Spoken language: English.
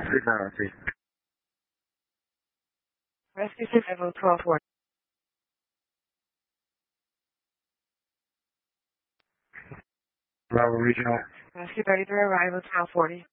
3 Rescue 6 Level 1240. Bravo Regional. Rescue 33 arrival 1240.